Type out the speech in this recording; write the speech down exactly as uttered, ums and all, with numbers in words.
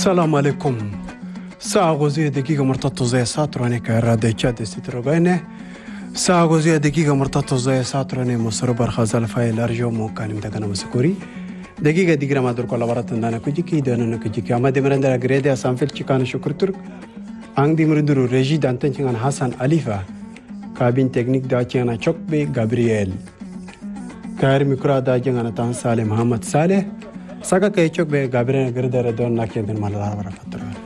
السلام عليكم. ساعة غوزية دقيقة مرتبطة زي ساتروني كرادة جاد ستروبينه. ساعة غوزية دقيقة مرتبطة زي ساتروني مسروبر خزال فايل أرجو موكانم دكنا مسكوري. دقيقة دقيقة ما در كولابرات ندانا كجيكي دانا كجيكي. أما دمرندرا غريدة سامفيل تشيكان شكر ترك. أنغ دمرندرو رجي دانتن تشيكان حسن أليفا. كابين تكنيك دا تشيكان چوك بي غابرييل. كار ميكرا دا تشيكان تان سالي محمد صالح. ساكا كي چوك بي غابرييل غردر دون ناكي دن مالدار برا فترة.